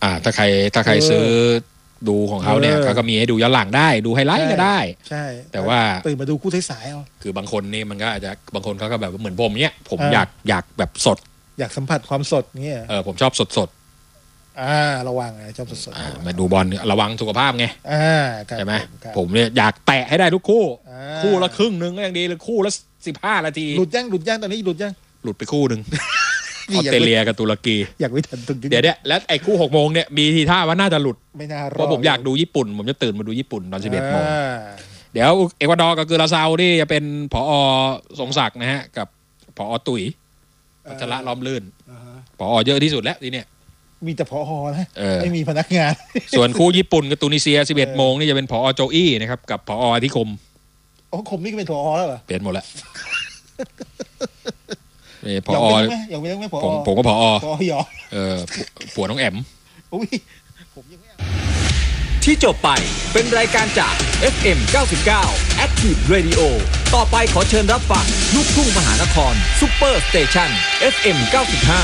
ถ้าใครซื้อดูของเขาเนี่ยเขาก็มีให้ดูย้อนหลังได้ดูไฮไลท์ก็ได้ใช่แต่ว่าตื่นมาดูคู่สายๆเอาคือบางคนนี่มันก็อาจจะบางคนเขาก็แบบเหมือนผมเนี่ยผมอยากแบบสดอยากสัมผัสความสดเงี้ยผมชอบสดระวังชอบสดมาดูบอลระวังสุขภาพไงใช่ไหมผมเนี่ยอยากแตะให้ได้ทุกคู่ละครึ่งนึงก็ยังดีเลยคู่ละ15 นาทีหลุดยังตอนนี้หลุดไปคู่นึงออสเตรเลียกับตุรกีอยากไม่ทันเดี๋ยวเนี่ยแล้วไอ้คู่6 โมงเนี่ยมีทีท่าว่าน่าจะหลุดไม่น่ารอดเพราะผมอยากดูญี่ปุ่นผมจะตื่นมาดูญี่ปุ่นตอน 11 โมงเดี๋ยวเอกวาดอร์กับกุราซาวนี่จะเป็นผอ.ทรงศักดิ์นะฮะกับผอ.ตุ๋ยวัชระล้อมลื่นผอ.เยอะที่สุดแล้วทีเนี้ยมีแต่ผอ.นะไม่มีพนักงานส่วนคู่ญี่ปุ่นกับตูนิเซีย 11 โมงนี่จะเป็นผอ.โจอี้นะครับกับผอ.อธิคมคมนี่ก็เป็นผอ.แล้วเหรอเปลี่ยนหมดแล้วผอ. อย่างไม่ผอ. ผมก็ผอ. หยอผัวน้องแอมผมยังไม่ที่จบไปเป็นรายการจาก FM 99 Active Radio ต่อไปขอเชิญรับฟังลูกทุ่งมหานครซุปเปอร์สเตชัน FM 95